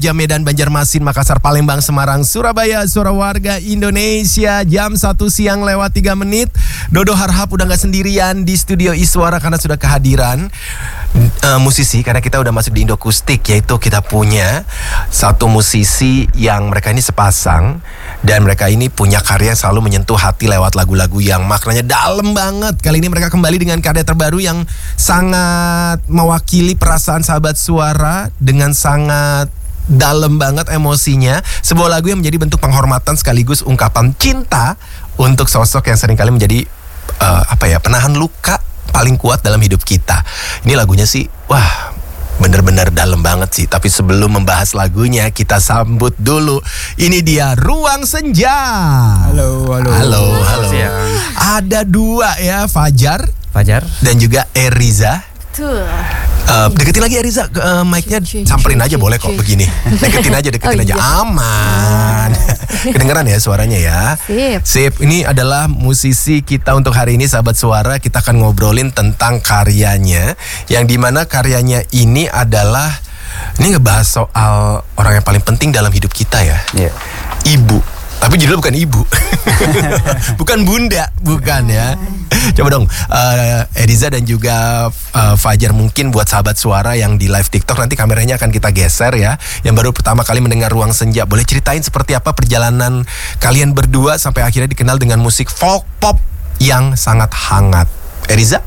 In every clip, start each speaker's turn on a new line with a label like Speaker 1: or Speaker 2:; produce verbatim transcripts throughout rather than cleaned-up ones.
Speaker 1: Medan, Banjarmasin, Makassar, Palembang, Semarang, Surabaya, suara warga Indonesia. Jam satu siang lewat tiga menit. Dodo harap udah gak sendirian di studio Iswara karena sudah kehadiran uh, musisi. Karena kita udah masuk di Indokustik, yaitu kita punya satu musisi yang mereka ini sepasang. Dan mereka ini punya karya yang selalu menyentuh hati lewat lagu-lagu yang maknanya dalam banget. Kali ini mereka kembali dengan karya terbaru yang sangat mewakili perasaan sahabat suara dengan sangat dalam banget emosinya. Sebuah lagu yang menjadi bentuk penghormatan sekaligus ungkapan cinta untuk sosok yang seringkali menjadi uh, apa ya penahan luka paling kuat dalam hidup kita. Ini lagunya sih, wah, bener-bener dalam banget sih. Tapi sebelum membahas lagunya, kita sambut dulu. Ini dia Ruang Senja.
Speaker 2: Halo, halo.
Speaker 1: Halo, halo.
Speaker 2: Siang.
Speaker 1: Ada dua ya, Fajar,
Speaker 2: Fajar
Speaker 1: dan juga Eriza.
Speaker 3: Betul.
Speaker 1: Uh, deketin lagi Eriza, uh, mic-nya samperin aja boleh kok begini. Deketin aja, deketin
Speaker 3: Oh,
Speaker 1: aja,
Speaker 3: iya.
Speaker 1: aman. Kedengeran ya suaranya ya.
Speaker 3: Sip.
Speaker 1: Sip, ini adalah musisi kita untuk hari ini, sahabat suara. Kita akan ngobrolin tentang karyanya, yang dimana karyanya ini adalah, ini ngebahas soal orang yang paling penting dalam hidup kita ya.
Speaker 2: Iya.
Speaker 1: Ibu. Tapi judulnya bukan ibu. Bukan bunda, bukan ya. Coba dong uh, Eriza dan juga uh, Fajar, mungkin buat sahabat suara yang di live TikTok, nanti kameranya akan kita geser ya, yang baru pertama kali mendengar Ruang Senja, boleh ceritain seperti apa perjalanan kalian berdua sampai akhirnya dikenal dengan musik folk pop yang sangat hangat. Eriza,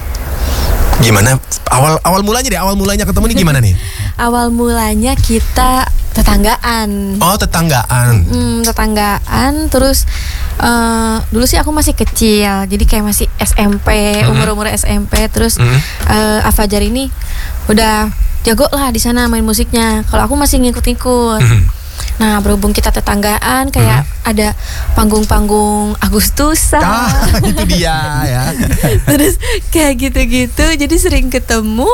Speaker 1: gimana awal awal mulanya deh, awal mulanya ketemu nih gimana nih?
Speaker 3: Awal mulanya kita tetanggaan.
Speaker 1: Oh, tetanggaan.
Speaker 3: Hmm, tetanggaan. Terus uh, dulu sih aku masih kecil, jadi kayak masih S M P,
Speaker 1: Mm-hmm.
Speaker 3: umur-umur S M P. Terus
Speaker 1: Mm-hmm.
Speaker 3: uh, Fajar ini udah jago lah di sana main musiknya. Kalau aku masih ngikut-ngikut.
Speaker 1: Mm-hmm.
Speaker 3: Nah, berhubung kita tetanggaan, kayak
Speaker 1: Mm-hmm.
Speaker 3: ada panggung-panggung Agustusan.
Speaker 1: Ah, itu dia ya.
Speaker 3: Terus kayak gitu-gitu, jadi sering ketemu.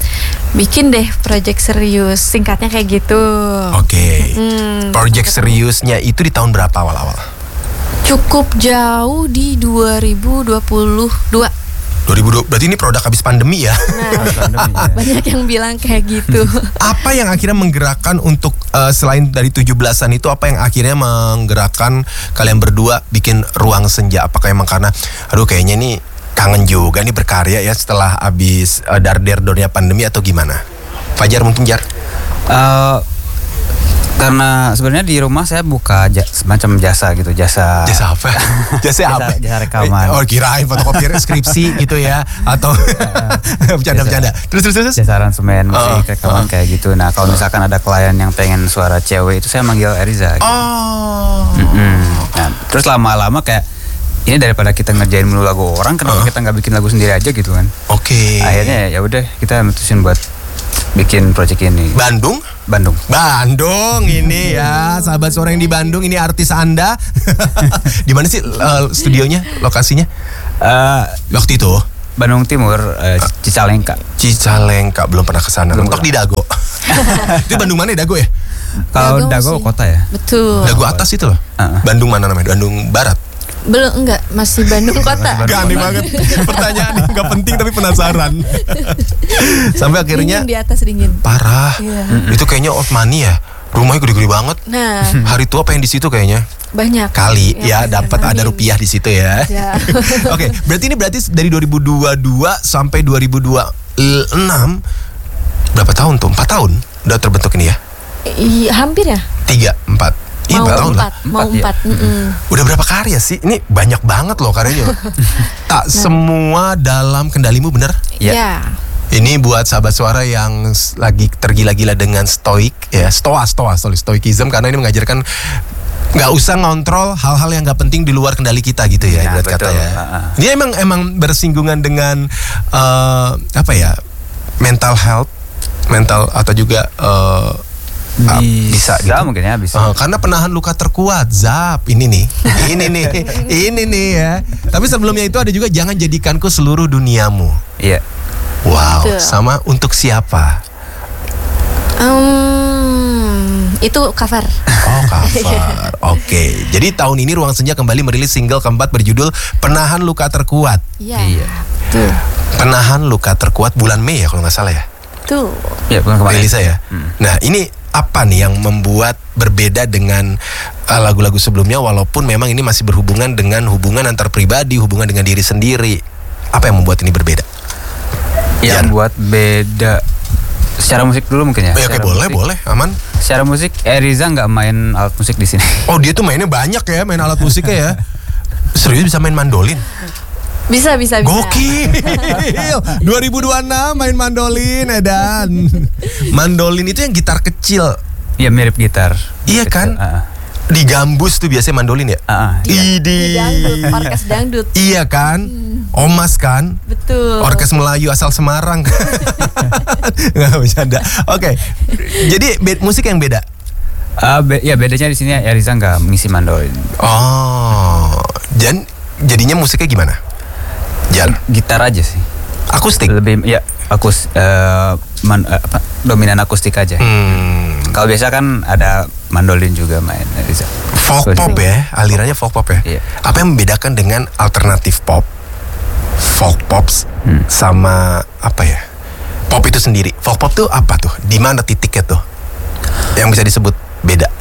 Speaker 3: Bikin deh project serius, singkatnya kayak gitu.
Speaker 1: Oke. Okay.
Speaker 3: Hmm,
Speaker 1: Project seriusnya itu di tahun berapa awal-awal?
Speaker 3: Cukup jauh di dua ribu dua puluh dua.
Speaker 1: dua ribu dua, berarti ini produk habis pandemi ya?
Speaker 3: Nah, banyak yang bilang kayak gitu.
Speaker 1: Apa yang akhirnya menggerakkan untuk uh, selain dari tujuh belasan itu, apa yang akhirnya menggerakkan kalian berdua bikin Ruang Senja? Apakah emang karena aduh kayaknya nih kangen juga nih berkarya ya setelah habis uh, dar-der-dornya pandemi, atau gimana? Fajar mungkin, Jar?
Speaker 2: Uh, karena sebenarnya di rumah saya buka j- semacam jasa gitu, jasa
Speaker 1: Jasa apa? Jasa apa?
Speaker 2: jasa rekaman.
Speaker 1: Oh, kirain fotokopi skripsi gitu ya, atau bercanda-bercanda. Terus terus terus.
Speaker 2: jasa aransemen musik,
Speaker 1: Uh, uh.
Speaker 2: rekaman kayak gitu. Nah, kalau misalkan ada klien yang pengen suara cewek, itu saya manggil Eriza gitu.
Speaker 1: Oh.
Speaker 2: Mm-mm. Nah, terus lama-lama kayak ini daripada kita ngerjain mulu lagu orang, kenapa
Speaker 1: Uh.
Speaker 2: kita nggak bikin lagu sendiri aja gitu kan?
Speaker 1: Oke.
Speaker 2: Akhirnya ya udah kita mutusin buat bikin project ini.
Speaker 1: Bandung?
Speaker 2: Bandung.
Speaker 1: Bandung ini ya, sahabat suara yang di Bandung, ini artis Anda. Di mana sih uh, studionya, lokasinya?
Speaker 2: Uh,
Speaker 1: Waktu itu
Speaker 2: Bandung Timur, uh, Cicalengka.
Speaker 1: Cicalengka, belum pernah ke sana.
Speaker 2: Belum
Speaker 1: Mentok di Dago. Itu Bandung mana ya, Dago ya?
Speaker 2: Kalau
Speaker 3: Dago
Speaker 2: Dago
Speaker 3: masih-
Speaker 2: kota ya.
Speaker 3: Betul.
Speaker 1: Dago atas itu loh.
Speaker 2: Uh-uh.
Speaker 1: Bandung mana namanya? Bandung Barat.
Speaker 3: Belum, enggak, masih Bandung kota.
Speaker 2: Bandung.
Speaker 1: Gak aneh banget. Pertanyaan yang gak penting tapi penasaran. Sampai akhirnya
Speaker 3: Dingin di atas dingin.
Speaker 1: parah.
Speaker 3: Iya.
Speaker 1: Itu kayaknya off money ya. Rumahnya gede-gede banget.
Speaker 3: Nah,
Speaker 1: Hari tua pengen di situ kayaknya.
Speaker 3: banyak.
Speaker 1: Kali ya,
Speaker 3: Ya,
Speaker 1: dapat ada
Speaker 3: amin.
Speaker 1: rupiah di situ ya.
Speaker 3: Ya.
Speaker 1: Oke, berarti ini berarti dari dua ribu dua puluh dua sampai dua ribu dua puluh enam, berapa tahun tuh? Empat tahun udah terbentuk ini ya?
Speaker 3: Iya, hampir ya?
Speaker 1: Tiga, empat. Iya,
Speaker 3: Mau
Speaker 1: empat tahun lah.
Speaker 3: empat, mau
Speaker 2: Empat, ya.
Speaker 3: empat. Mm-mm.
Speaker 1: Udah berapa karya sih? Ini banyak banget loh karyanya. Tak semua dalam kendalimu, bener?
Speaker 2: Ya.
Speaker 3: Ya.
Speaker 1: Ini buat sahabat suara yang s- lagi tergila-gila dengan stoik ya, stoa, stoa, sorry, stoikism, karena ini mengajarkan nggak usah ngontrol hal-hal yang nggak penting di luar kendali kita gitu ya,
Speaker 2: Ya,
Speaker 1: ibarat kata
Speaker 2: betul.
Speaker 1: ya.
Speaker 2: Uh-uh.
Speaker 1: Dia emang emang bersinggungan dengan eh, apa ya, mental health, mental atau juga eh, ah, bisa gitu.
Speaker 2: mungkin ya bisa.
Speaker 1: Eh, karena penahan luka terkuat, Zap. Ini nih, ini nih, ini nih ya. Tapi sebelumnya itu ada juga jangan jadikanku seluruh duniamu.
Speaker 2: Iya.
Speaker 1: Wow,
Speaker 3: Betul.
Speaker 1: sama untuk siapa?
Speaker 3: Um, itu cover.
Speaker 1: Oh, cover. Oke. Jadi tahun ini Ruang Senja kembali merilis single keempat berjudul Penahan Luka Terkuat.
Speaker 3: Iya.
Speaker 2: Iya.
Speaker 3: Tuh.
Speaker 1: Penahan Luka Terkuat bulan Mei ya kalau nggak salah ya.
Speaker 3: Tuh.
Speaker 2: Iya, bukan kemarin.
Speaker 1: Rilisnya ya.
Speaker 2: Hmm.
Speaker 1: Nah, ini apa nih yang membuat berbeda dengan uh, lagu-lagu sebelumnya, walaupun memang ini masih berhubungan dengan hubungan antar pribadi, hubungan dengan diri sendiri. Apa yang membuat ini berbeda?
Speaker 2: Yang
Speaker 1: Jan.
Speaker 2: buat beda secara musik dulu mungkin ya.
Speaker 1: Eh, Oke, boleh,
Speaker 2: musik.
Speaker 1: boleh, aman.
Speaker 2: Secara musik, Eriza nggak main alat musik di sini.
Speaker 1: Oh, dia tuh mainnya banyak ya, main alat musiknya ya. Serius bisa main mandolin?
Speaker 3: Bisa, bisa, bisa.
Speaker 1: Gokil. dua ribu dua puluh enam main mandolin, Edan. Mandolin itu yang gitar kecil.
Speaker 2: Iya, mirip gitar.
Speaker 1: Iya kan?
Speaker 2: Uh,
Speaker 1: Di gambus tuh biasanya mandolin ya?
Speaker 2: uh, uh.
Speaker 3: Di
Speaker 1: Idi.
Speaker 3: dangdut, orkes dangdut.
Speaker 1: Iya kan? Omas kan?
Speaker 3: Betul.
Speaker 1: Orkes Melayu asal Semarang. Nggak bercanda. Oke. Jadi be- musik yang beda.
Speaker 2: Uh, be- ya bedanya di sini Eriza nggak mengisi mandolin.
Speaker 1: Oh. Dan jadinya musiknya gimana? Jan.
Speaker 2: Gitar aja sih.
Speaker 1: Akustik.
Speaker 2: Lebih ya akus uh, man, uh, apa, dominan akustik aja.
Speaker 1: Hmm.
Speaker 2: Kalau biasa kan ada mandolin juga main Eriza.
Speaker 1: Folk pop ya, alirannya folk pop ya.
Speaker 2: Iya.
Speaker 1: Apa yang membedakan dengan alternatif pop, folk pops,
Speaker 2: Hmm.
Speaker 1: sama apa ya? Pop itu sendiri. Folk pop tuh apa tuh? Di mana titiknya tuh? Yang bisa disebut beda.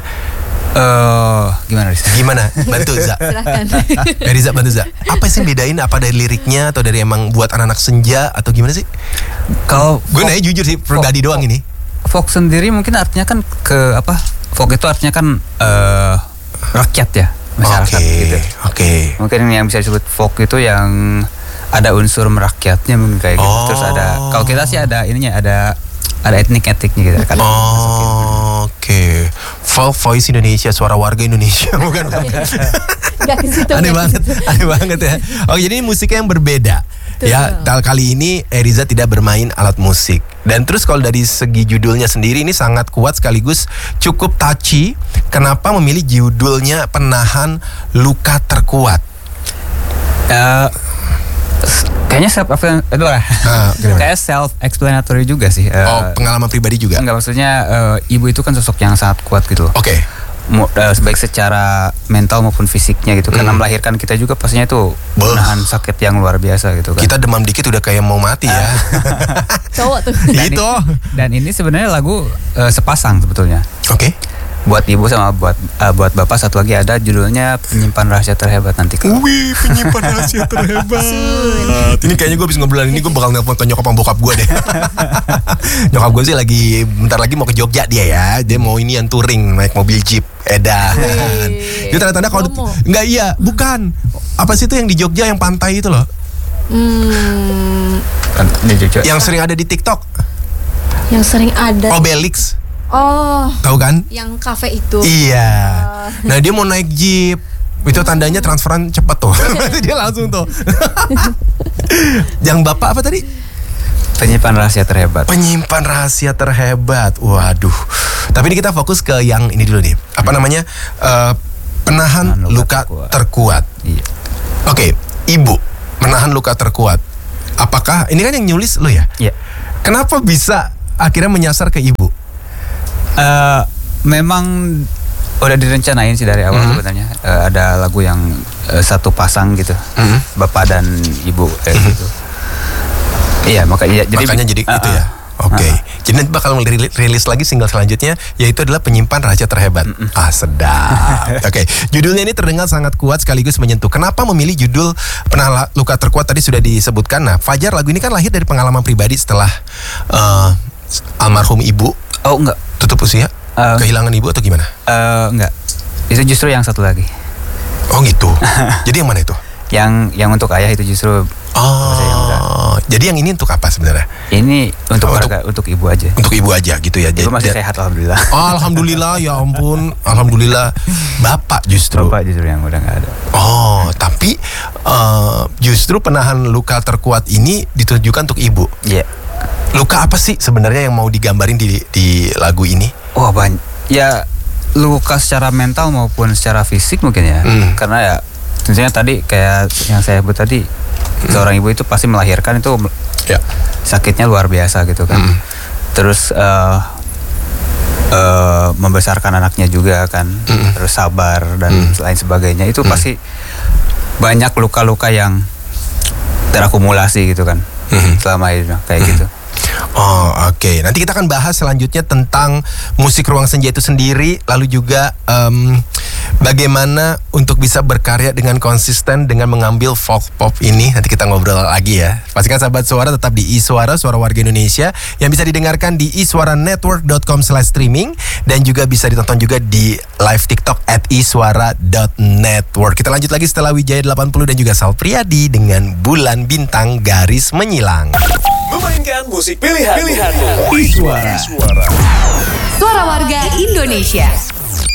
Speaker 2: Eh gimana Riza?
Speaker 1: Gimana? Bantu Za.
Speaker 3: Silahkan.
Speaker 1: Riza, bantu Za. Apa sih yang bedain? Apa dari liriknya atau dari emang buat anak-anak senja atau gimana sih?
Speaker 2: Kalau
Speaker 1: Gue nanya jujur sih, pribadi
Speaker 2: folk-
Speaker 1: doang ini.
Speaker 2: folk sendiri mungkin artinya kan ke apa? Folk itu artinya kan eh rakyat ya, masyarakat
Speaker 1: Oke,
Speaker 2: gitu.
Speaker 1: oke.
Speaker 2: Mungkin yang bisa disebut folk itu yang ada unsur merakyatnya mungkin kayak gitu.
Speaker 1: Oh.
Speaker 2: Terus ada kalau kita sih ada ininya ada ada etnik-etniknya gitu kan.
Speaker 1: Oh, oke. Folk Voice Indonesia, suara warga Indonesia, bukan? bukan.
Speaker 3: Nggak ke situ,
Speaker 1: Aneh
Speaker 3: nggak ke
Speaker 1: banget,
Speaker 3: situ.
Speaker 1: aneh banget ya. Oh, jadi ini musiknya yang berbeda.
Speaker 3: Betul.
Speaker 1: Ya, tal kali ini Eriza tidak bermain alat musik. Dan terus kalau dari segi judulnya sendiri ini sangat kuat sekaligus cukup touchy. Kenapa memilih judulnya Penahan Luka Terkuat?
Speaker 2: Eh, s- kayaknya self aduh lah.
Speaker 1: Ah, gimana?
Speaker 2: Kayak self explanatory juga sih. Eh,
Speaker 1: Oh, pengalaman pribadi juga.
Speaker 2: enggak maksudnya eh, ibu itu kan sosok yang sangat kuat gitu loh.
Speaker 1: Oke.
Speaker 2: Mu- eh, baik secara mental maupun fisiknya gitu. Karena
Speaker 1: Hmm.
Speaker 2: melahirkan kita juga pastinya itu
Speaker 1: Beuh.
Speaker 2: menahan sakit yang luar biasa gitu kan.
Speaker 1: Kita demam dikit udah kayak mau mati ya.
Speaker 3: Cowok tuh.
Speaker 2: Dan
Speaker 1: Itu.
Speaker 2: i- Dan ini sebenarnya lagu eh, sepasang sebetulnya.
Speaker 1: Oke.
Speaker 2: Buat ibu sama buat eh, buat bapak satu lagi ada judulnya Penyimpan Rahasia Terhebat nanti.
Speaker 1: Wih, penyimpan rahasia terhebat. Ini kayaknya gue habis ngobrolan ini gue bakal nelfon ke nyokap sama bokap gue deh. Nyokap gue sih lagi bentar lagi mau ke Jogja dia ya. Dia mau ini yang touring naik mobil jeep. Edan.
Speaker 3: Wih.
Speaker 1: Itu tanda-tanda kalau
Speaker 3: Promo.
Speaker 1: enggak iya, bukan. Apa sih itu yang di Jogja yang pantai itu loh?
Speaker 3: Hmm,
Speaker 2: Kan, ini jujur.
Speaker 1: Yang sering ada di TikTok.
Speaker 3: yang sering ada.
Speaker 1: Obelix.
Speaker 3: Oh,
Speaker 1: Tahu kan?
Speaker 3: yang kafe itu.
Speaker 1: Iya. Nah, dia mau naik jeep. Itu tandanya transferan cepet tuh. Berarti dia langsung tuh. Yang bapak apa tadi?
Speaker 2: Penyimpan Rahasia Terhebat.
Speaker 1: Penyimpan rahasia terhebat. Waduh. Tapi ini kita fokus ke yang ini dulu nih. Apa namanya? Eh, penahan
Speaker 2: Penahan
Speaker 1: luka
Speaker 2: luka
Speaker 1: terkuat.
Speaker 2: Iya.
Speaker 1: Oke, ibu menahan luka terkuat. Apakah ini kan yang nyulis lo ya?
Speaker 2: Iya.
Speaker 1: Kenapa bisa akhirnya menyasar ke ibu?
Speaker 2: Eh, memang udah direncanain sih dari awal
Speaker 1: Mhm.
Speaker 2: sebenarnya. Eh, ada lagu yang eh, satu pasang gitu,
Speaker 1: Mhm.
Speaker 2: bapak dan ibu kayak gitu. Iya, makanya jadi
Speaker 1: Makanya jadi
Speaker 2: Ah,
Speaker 1: itu
Speaker 2: ah.
Speaker 1: ya. Oke.
Speaker 2: Ah, ah.
Speaker 1: Jadi nanti bakal rilis, rilis lagi single selanjutnya, yaitu adalah Penyimpan Rahasia Terhebat. Ah, sedap. Oke. Judulnya ini terdengar sangat kuat sekaligus menyentuh. Kenapa memilih judul Penahan Luka Terkuat tadi sudah disebutkan. Nah, Fajar, lagu ini kan lahir dari pengalaman pribadi setelah eh, almarhum ibu
Speaker 2: Oh enggak,
Speaker 1: tutup usia,
Speaker 2: Eh.
Speaker 1: kehilangan ibu atau gimana?
Speaker 2: Eh, enggak. Itu justru yang satu lagi.
Speaker 1: Oh gitu. Jadi yang mana itu?
Speaker 2: Yang yang untuk ayah itu justru Saya yang udah.
Speaker 1: Oh, jadi yang ini untuk apa sebenarnya?
Speaker 2: ini untuk
Speaker 1: Oh,
Speaker 2: keluarga, untuk, ibu aja.
Speaker 1: Untuk ibu aja gitu ya.
Speaker 2: Ibu masih
Speaker 1: Jadi-
Speaker 2: sehat alhamdulillah.
Speaker 1: Oh, alhamdulillah, ya ampun, alhamdulillah. Bapak justru.
Speaker 2: Bapak justru yang udah nggak ada.
Speaker 1: Oh, tapi eh, justru penahan luka terkuat ini ditujukan untuk ibu.
Speaker 2: Iya.
Speaker 1: Luka apa sih sebenarnya yang mau digambarin di di lagu ini?
Speaker 2: Wah banyak. Ya luka secara mental maupun secara fisik mungkin ya.
Speaker 1: Hmm.
Speaker 2: Karena ya tentunya tadi kayak yang saya sebut tadi, seorang ibu itu pasti melahirkan itu
Speaker 1: Ya.
Speaker 2: sakitnya luar biasa gitu kan.
Speaker 1: Hmm.
Speaker 2: Terus eh eh, membesarkan anaknya juga kan.
Speaker 1: Hmm.
Speaker 2: Terus sabar dan
Speaker 1: Hmm.
Speaker 2: lain sebagainya. Itu
Speaker 1: Hmm.
Speaker 2: pasti banyak luka-luka yang terakumulasi gitu kan.
Speaker 1: Hmm.
Speaker 2: Selama itu kayak gitu.
Speaker 1: Oh oke, okay. Nanti kita akan bahas selanjutnya tentang musik ruang senja itu sendiri, lalu juga um, bagaimana untuk bisa berkarya dengan konsisten dengan mengambil folk pop ini. Nanti kita ngobrol lagi ya. Pastikan sahabat suara tetap di iSuara, Suara Warga Indonesia, yang bisa didengarkan di iswaranetwork dot com slash streaming dan juga bisa ditonton juga di live TikTok at iswara dot network. Kita lanjut lagi setelah Wijaya delapan puluh dan juga Sal Priadi dengan Bulan Bintang Garis Menyilang.
Speaker 4: Memainkan musik pilihan, pilihanmu. Iswara.
Speaker 5: Suara Warga Indonesia.